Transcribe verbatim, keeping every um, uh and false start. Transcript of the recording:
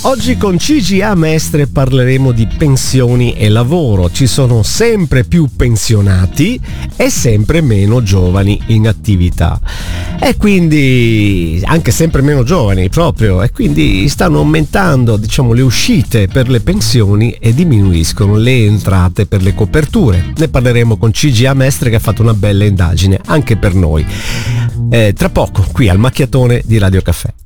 Oggi con C G A Mestre parleremo di pensioni e lavoro. Ci sono sempre più pensionati e sempre meno giovani in attività. E quindi anche sempre meno giovani proprio, e quindi stanno aumentando, diciamo, le uscite per le pensioni e diminuiscono le entrate per le coperture. Ne parleremo con C G A Mestre, che ha fatto una bella indagine anche per noi. Eh, tra poco qui al Macchiatone di Radio Caffè.